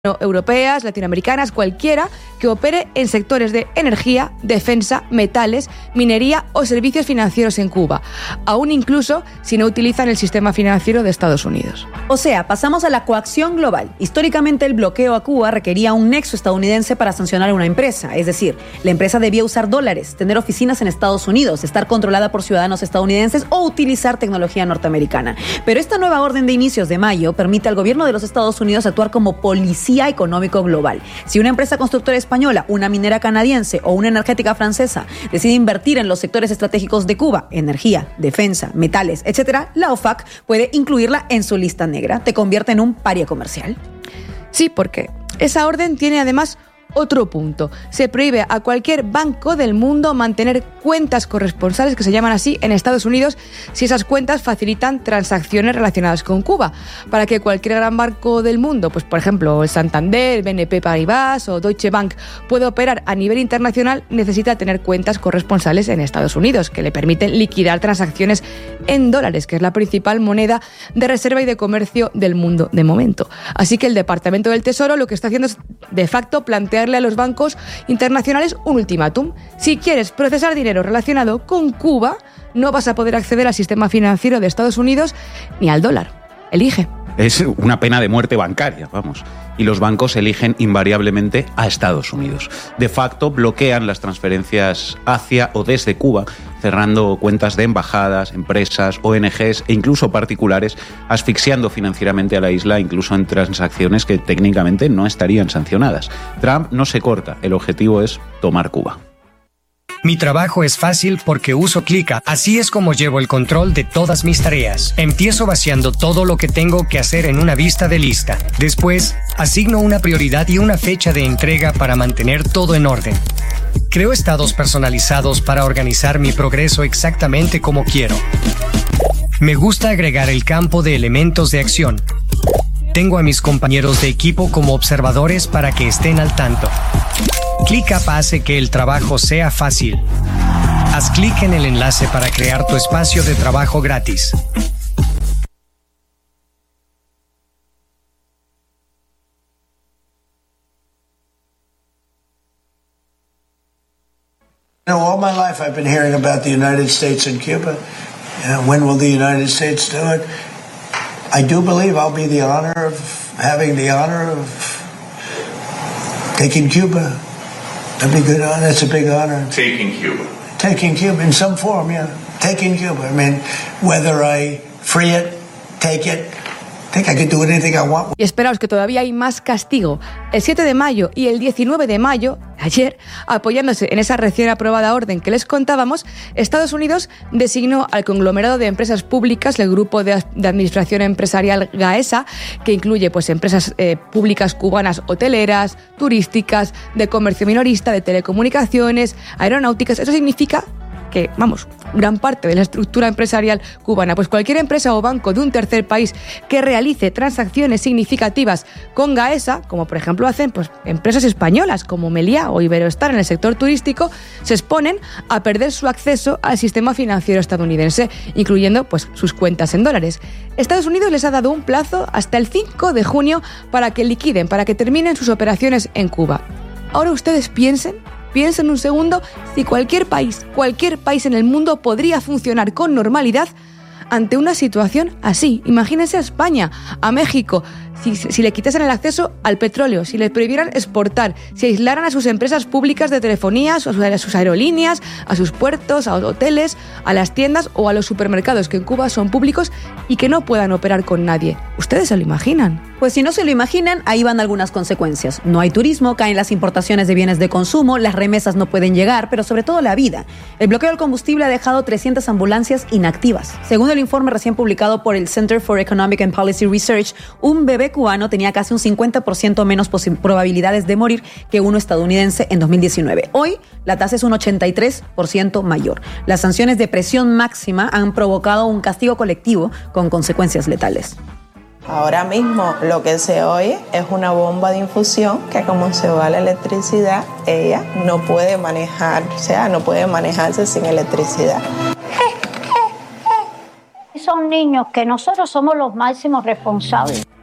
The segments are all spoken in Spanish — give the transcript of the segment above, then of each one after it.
europeas, latinoamericanas, cualquiera que opere en sectores de energía, defensa, metales, minería o servicios financieros en Cuba, aún incluso si no utilizan el sistema financiero de Estados Unidos. O sea, pasamos a la coacción global. Históricamente, el bloqueo a Cuba requería un nexo estadounidense para sancionar a una empresa. Es decir, la empresa debía usar dólares, tener oficinas en Estados Unidos, estar controlada por ciudadanos estadounidenses o utilizar tecnología norteamericana. Pero esta nueva orden de inicios de mayo permite al gobierno de los Estados Unidos actuar como policía económico global. Si una empresa constructora española, una minera canadiense o una energética francesa decide invertir en los sectores estratégicos de Cuba, energía, defensa, metales, etc., la OFAC puede incluirla en su lista negra. Te convierte en un paria comercial. Sí, porque esa orden tiene además otro punto. Se prohíbe a cualquier banco del mundo mantener cuentas corresponsales, que se llaman así, en Estados Unidos, si esas cuentas facilitan transacciones relacionadas con Cuba. Para que cualquier gran banco del mundo, pues por ejemplo el Santander, el BNP Paribas o Deutsche Bank, pueda operar a nivel internacional, necesita tener cuentas corresponsales en Estados Unidos, que le permiten liquidar transacciones en dólares, que es la principal moneda de reserva y de comercio del mundo de momento. Así que el Departamento del Tesoro lo que está haciendo es, de facto, plantearle a los bancos internacionales un ultimátum. Si quieres procesar dinero relacionado con Cuba, no vas a poder acceder al sistema financiero de Estados Unidos ni al dólar. Elige. Es una pena de muerte bancaria, vamos. Y los bancos eligen invariablemente a Estados Unidos. De facto, bloquean las transferencias hacia o desde Cuba, cerrando cuentas de embajadas, empresas, ONGs e incluso particulares, asfixiando financieramente a la isla, incluso en transacciones que técnicamente no estarían sancionadas. Trump no se corta, el objetivo es tomar Cuba. Mi trabajo es fácil porque uso Clica. Así es como llevo el control de todas mis tareas. Empiezo vaciando todo lo que tengo que hacer en una vista de lista. Después, asigno una prioridad y una fecha de entrega para mantener todo en orden. Creo estados personalizados para organizar mi progreso exactamente como quiero. Me gusta agregar el campo de elementos de acción. Tengo a mis compañeros de equipo como observadores para que estén al tanto. ClickUp hace que el trabajo sea fácil. Haz clic en el enlace para crear tu espacio de trabajo gratis. All my life I've been hearing about the United States and Cuba. When will the United States do it? I do believe I'll be having the honor of taking Cuba. That'd be good honor. That's a big honor. Taking Cuba. Taking Cuba in some form, yeah. Taking Cuba. I mean, whether I free it, take it, I think I can do anything I want. Y esperaos que todavía hay más castigo. El 7 de mayo y el 19 de mayo, ayer, apoyándose en esa recién aprobada orden que les contábamos, Estados Unidos designó al conglomerado de empresas públicas, el Grupo de Administración Empresarial GAESA, que incluye pues empresas públicas cubanas hoteleras, turísticas, de comercio minorista, de telecomunicaciones, aeronáuticas. Eso significa que, vamos, gran parte de la estructura empresarial cubana, pues cualquier empresa o banco de un tercer país que realice transacciones significativas con GAESA, como por ejemplo hacen pues empresas españolas como Meliá o Iberoestar en el sector turístico, se exponen a perder su acceso al sistema financiero estadounidense, incluyendo pues sus cuentas en dólares. Estados Unidos les ha dado un plazo hasta el 5 de junio para que liquiden, para que terminen sus operaciones en Cuba. Ahora ustedes piensen un segundo si cualquier país en el mundo podría funcionar con normalidad ante una situación así. Imagínense a España, a México, si le quitasen el acceso al petróleo, si les prohibieran exportar, si aislaran a sus empresas públicas de telefonía, a sus aerolíneas, a sus puertos, a los hoteles, a las tiendas o a los supermercados que en Cuba son públicos y que no puedan operar con nadie. ¿Ustedes se lo imaginan? Pues si no se lo imaginan, ahí van algunas consecuencias. No hay turismo, caen las importaciones de bienes de consumo, las remesas no pueden llegar, pero sobre todo la vida. El bloqueo del combustible ha dejado 300 ambulancias inactivas. Según el informe recién publicado por el Center for Economic and Policy Research, un bebé cubano tenía casi un 50% menos probabilidades de morir que uno estadounidense en 2019. Hoy, la tasa es un 83% mayor. Las sanciones de presión máxima han provocado un castigo colectivo con consecuencias letales. Ahora mismo lo que se oye es una bomba de infusión que, como se va la electricidad, ella no puede manejar, o sea, no puede manejarse sin electricidad. Son niños que nosotros somos los máximos responsables.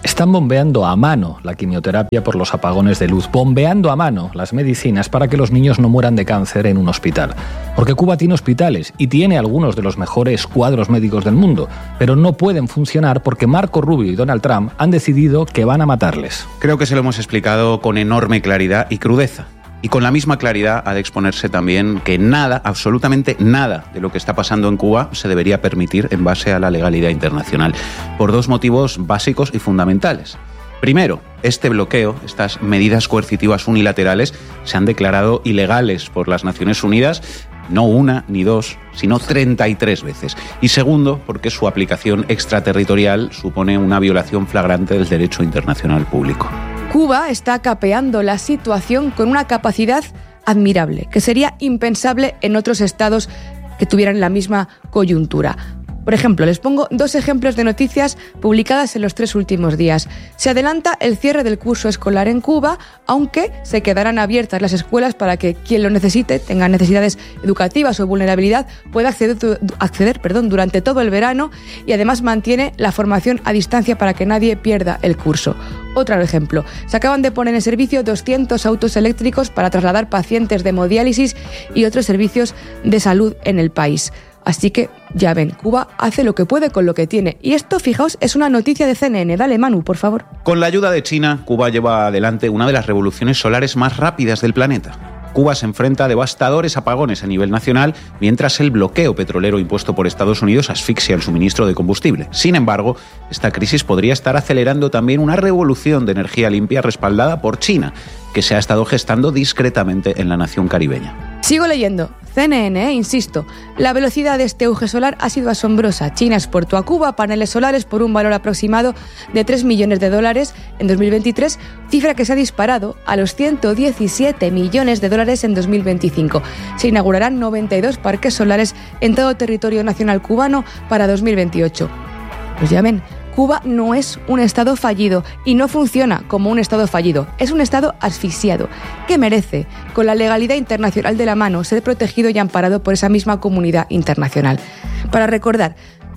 Están bombeando a mano la quimioterapia por los apagones de luz, bombeando a mano las medicinas para que los niños no mueran de cáncer en un hospital. Porque Cuba tiene hospitales y tiene algunos de los mejores cuadros médicos del mundo, pero no pueden funcionar porque Marco Rubio y Donald Trump han decidido que van a matarles. Creo que se lo hemos explicado con enorme claridad y crudeza. Y con la misma claridad ha de exponerse también que nada, absolutamente nada de lo que está pasando en Cuba se debería permitir en base a la legalidad internacional, por dos motivos básicos y fundamentales. Primero, este bloqueo, estas medidas coercitivas unilaterales, se han declarado ilegales por las Naciones Unidas, no una ni dos, sino 33 veces. Y segundo, porque su aplicación extraterritorial supone una violación flagrante del derecho internacional público. Cuba está capeando la situación con una capacidad admirable, que sería impensable en otros estados que tuvieran la misma coyuntura. Por ejemplo, les pongo dos ejemplos de noticias publicadas en los 3 últimos días. Se adelanta el cierre del curso escolar en Cuba, aunque se quedarán abiertas las escuelas para que quien lo necesite, tenga necesidades educativas o vulnerabilidad, pueda acceder durante todo el verano, y además mantiene la formación a distancia para que nadie pierda el curso. Otro ejemplo, se acaban de poner en servicio 200 autos eléctricos para trasladar pacientes de hemodiálisis y otros servicios de salud en el país. Así que, ya ven, Cuba hace lo que puede con lo que tiene. Y esto, fijaos, es una noticia de CNN. Dale, Manu, por favor. Con la ayuda de China, Cuba lleva adelante una de las revoluciones solares más rápidas del planeta. Cuba se enfrenta a devastadores apagones a nivel nacional, mientras el bloqueo petrolero impuesto por Estados Unidos asfixia el suministro de combustible. Sin embargo, esta crisis podría estar acelerando también una revolución de energía limpia respaldada por China, que se ha estado gestando discretamente en la nación caribeña. Sigo leyendo. CNN, insisto, la velocidad de este auge solar ha sido asombrosa. China exportó a Cuba paneles solares por un valor aproximado de $3 millones en 2023, cifra que se ha disparado a los $117 millones en 2025. Se inaugurarán 92 parques solares en todo territorio nacional cubano para 2028. Pues ya ven, Cuba no es un estado fallido y no funciona como un estado fallido. Es un estado asfixiado que merece, con la legalidad internacional de la mano, ser protegido y amparado por esa misma comunidad internacional. Para recordar,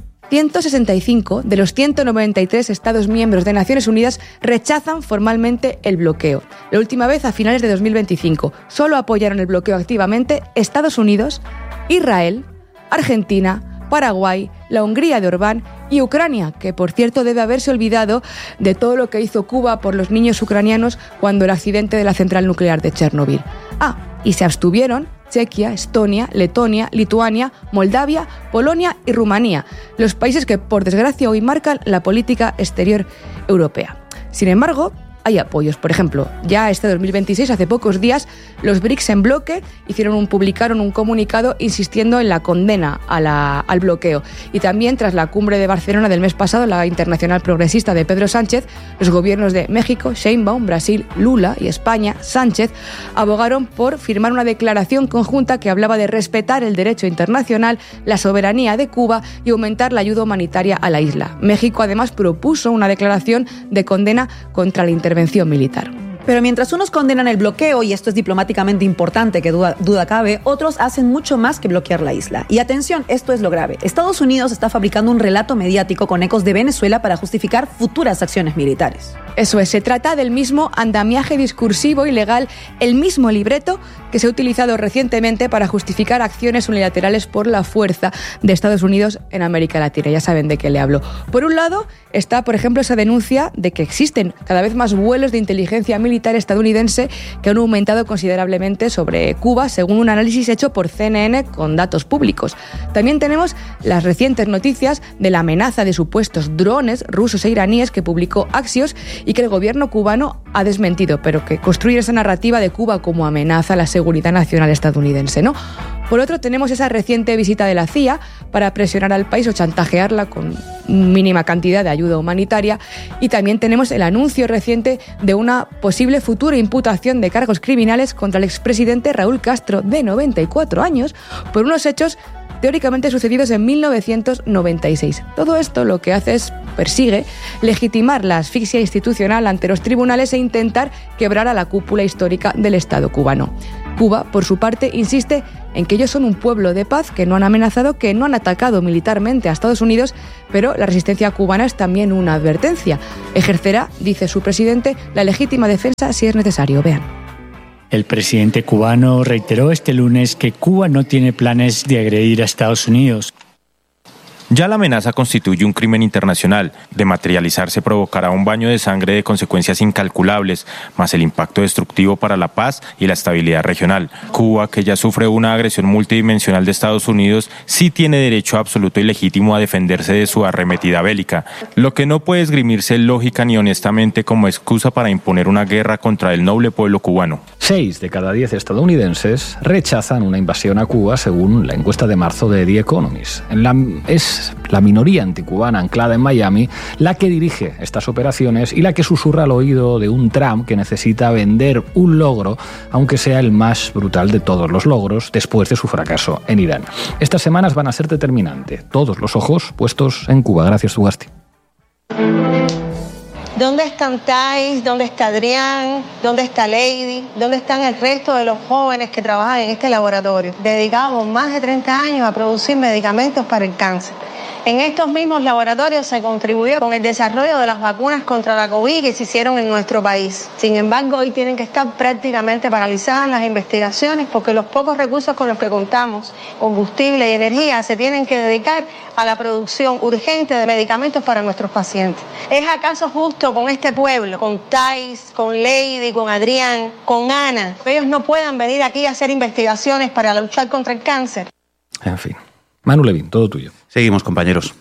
165 de los 193 Estados miembros de Naciones Unidas rechazan formalmente el bloqueo. La última vez a finales de 2025. Solo apoyaron el bloqueo activamente Estados Unidos, Israel, Argentina, Paraguay, la Hungría de Orbán y Ucrania, que por cierto debe haberse olvidado de todo lo que hizo Cuba por los niños ucranianos cuando el accidente de la central nuclear de Chernobyl. Y se abstuvieron Chequia, Estonia, Letonia, Lituania, Moldavia, Polonia y Rumanía, los países que por desgracia hoy marcan la política exterior europea. Sin embargo, hay apoyos. Por ejemplo, ya este 2026, hace pocos días, los BRICS en bloque publicaron un comunicado insistiendo en la condena al bloqueo. Y también, tras la cumbre de Barcelona del mes pasado, la internacional progresista de Pedro Sánchez, los gobiernos de México, Sheinbaum, Brasil, Lula y España, Sánchez, abogaron por firmar una declaración conjunta que hablaba de respetar el derecho internacional, la soberanía de Cuba y aumentar la ayuda humanitaria a la isla. México, además, propuso una declaración de condena contra la intervención militar. Pero mientras unos condenan el bloqueo, y esto es diplomáticamente importante, que duda cabe, otros hacen mucho más que bloquear la isla. Y atención, esto es lo grave. Estados Unidos está fabricando un relato mediático con ecos de Venezuela para justificar futuras acciones militares. Eso es, se trata del mismo andamiaje discursivo y legal, el mismo libreto que se ha utilizado recientemente para justificar acciones unilaterales por la fuerza de Estados Unidos en América Latina. Ya saben de qué le hablo. Por un lado está, por ejemplo, esa denuncia de que existen cada vez más vuelos de inteligencia militar estadounidense que han aumentado considerablemente sobre Cuba, según un análisis hecho por CNN con datos públicos. También tenemos las recientes noticias de la amenaza de supuestos drones rusos e iraníes que publicó Axios y que el gobierno cubano ha desmentido, pero que construye esa narrativa de Cuba como amenaza a la seguridad nacional estadounidense, ¿no? Por otro, tenemos esa reciente visita de la CIA para presionar al país o chantajearla con mínima cantidad de ayuda humanitaria, y también tenemos el anuncio reciente de una posible futura imputación de cargos criminales contra el expresidente Raúl Castro, de 94 años, por unos hechos teóricamente sucedidos en 1996. Todo esto lo que hace es persigue legitimar la asfixia institucional ante los tribunales e intentar quebrar a la cúpula histórica del Estado cubano. Cuba, por su parte, insiste en que ellos son un pueblo de paz, que no han amenazado, que no han atacado militarmente a Estados Unidos, pero la resistencia cubana es también una advertencia. Ejercerá, dice su presidente, la legítima defensa si es necesario. Vean. El presidente cubano reiteró este lunes que Cuba no tiene planes de agredir a Estados Unidos. Ya la amenaza constituye un crimen internacional. De materializarse provocará un baño de sangre de consecuencias incalculables, más el impacto destructivo para la paz y la estabilidad regional. Cuba, que ya sufre una agresión multidimensional de Estados Unidos, sí tiene derecho absoluto y legítimo a defenderse de su arremetida bélica. Lo que no puede esgrimirse lógica ni honestamente como excusa para imponer una guerra contra el noble pueblo cubano. 6 de cada 10 estadounidenses rechazan una invasión a Cuba, según la encuesta de marzo de The Economist. Es la minoría anticubana anclada en Miami la que dirige estas operaciones y la que susurra al oído de un Trump que necesita vender un logro, aunque sea el más brutal de todos los logros, después de su fracaso en Irán. Estas semanas van a ser determinantes. Todos los ojos puestos en Cuba. Gracias, Tugasti. ¿Dónde están Thais? ¿Dónde está Adrián? ¿Dónde está Lady? ¿Dónde están el resto de los jóvenes que trabajan en este laboratorio? Dedicamos más de 30 años a producir medicamentos para el cáncer. En estos mismos laboratorios se contribuyó con el desarrollo de las vacunas contra la COVID que se hicieron en nuestro país. Sin embargo, hoy tienen que estar prácticamente paralizadas las investigaciones porque los pocos recursos con los que contamos, combustible y energía, se tienen que dedicar a la producción urgente de medicamentos para nuestros pacientes. ¿Es acaso justo con este pueblo, con Thais, con Lady, con Adrián, con Ana, que ellos no puedan venir aquí a hacer investigaciones para luchar contra el cáncer? En fin. Manu Levin, todo tuyo. Seguimos, compañeros.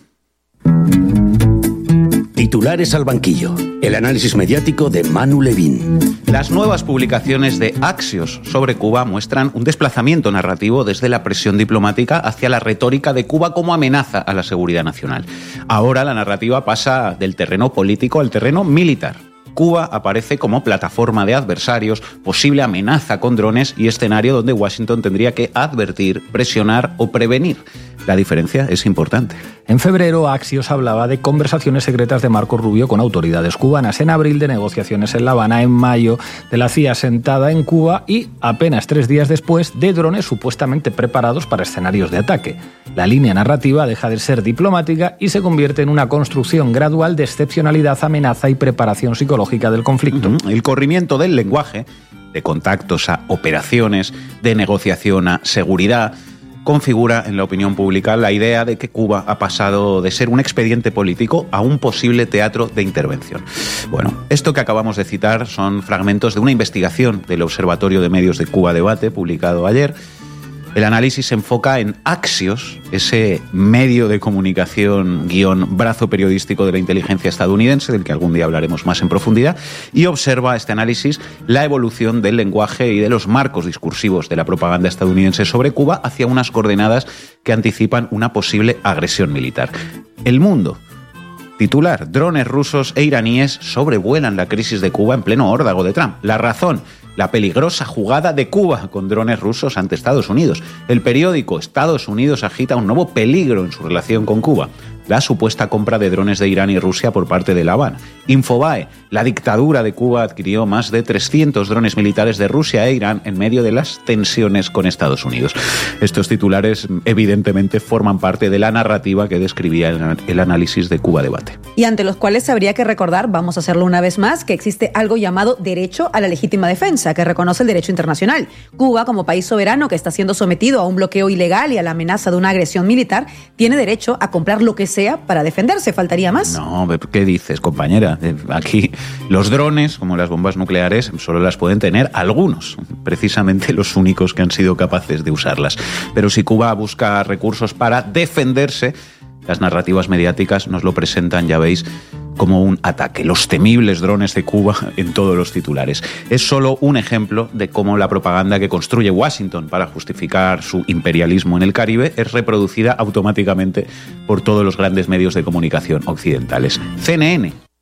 Titulares al banquillo. El análisis mediático de Manu Levin. Las nuevas publicaciones de Axios sobre Cuba muestran un desplazamiento narrativo desde la presión diplomática hacia la retórica de Cuba como amenaza a la seguridad nacional. Ahora la narrativa pasa del terreno político al terreno militar. Cuba aparece como plataforma de adversarios, posible amenaza con drones y escenario donde Washington tendría que advertir, presionar o prevenir. La diferencia es importante. En febrero, Axios hablaba de conversaciones secretas de Marco Rubio con autoridades cubanas. En abril, de negociaciones en La Habana. En mayo, de la CIA sentada en Cuba. Y apenas 3 días después, de drones supuestamente preparados para escenarios de ataque. La línea narrativa deja de ser diplomática y se convierte en una construcción gradual de excepcionalidad, amenaza y preparación psicológica del conflicto. El corrimiento del lenguaje, de contactos a operaciones, de negociación a seguridad, configura en la opinión pública la idea de que Cuba ha pasado de ser un expediente político a un posible teatro de intervención. Bueno, esto que acabamos de citar son fragmentos de una investigación del Observatorio de Medios de Cuba Debate, publicado ayer. El análisis se enfoca en Axios, ese medio de comunicación / brazo periodístico de la inteligencia estadounidense, del que algún día hablaremos más en profundidad, y observa este análisis la evolución del lenguaje y de los marcos discursivos de la propaganda estadounidense sobre Cuba hacia unas coordenadas que anticipan una posible agresión militar. El Mundo. Titular: drones rusos e iraníes sobrevuelan la crisis de Cuba en pleno órdago de Trump. La Razón: la peligrosa jugada de Cuba con drones rusos ante Estados Unidos. El periódico: Estados Unidos agita un nuevo peligro en su relación con Cuba. La supuesta compra de drones de Irán y Rusia por parte de La Habana. Infobae: la dictadura de Cuba adquirió más de 300 drones militares de Rusia e Irán en medio de las tensiones con Estados Unidos. Estos titulares evidentemente forman parte de la narrativa que describía el análisis de Cuba Debate. Y ante los cuales habría que recordar, vamos a hacerlo una vez más, que existe algo llamado derecho a la legítima defensa, que reconoce el derecho internacional. Cuba, como país soberano que está siendo sometido a un bloqueo ilegal y a la amenaza de una agresión militar, tiene derecho a comprar lo que sea para defenderse. ¿Faltaría más? No, ¿qué dices, compañera? Aquí los drones, como las bombas nucleares, solo las pueden tener algunos, precisamente los únicos que han sido capaces de usarlas. Pero si Cuba busca recursos para defenderse, las narrativas mediáticas nos lo presentan, ya veis, como un ataque. Los temibles drones de Cuba en todos los titulares. Es solo un ejemplo de cómo la propaganda que construye Washington para justificar su imperialismo en el Caribe es reproducida automáticamente por todos los grandes medios de comunicación occidentales. CNN